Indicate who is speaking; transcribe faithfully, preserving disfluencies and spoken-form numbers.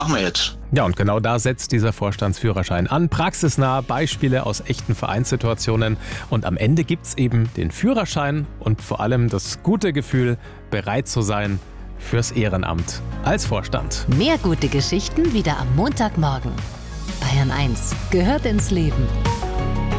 Speaker 1: machen wir jetzt.
Speaker 2: Ja, und genau da setzt dieser Vorstandsführerschein an. Praxisnahe Beispiele aus echten Vereinssituationen. Und am Ende gibt es eben den Führerschein und vor allem das gute Gefühl, bereit zu sein fürs Ehrenamt als Vorstand.
Speaker 3: Mehr gute Geschichten wieder am Montagmorgen. Bayern eins gehört ins Leben.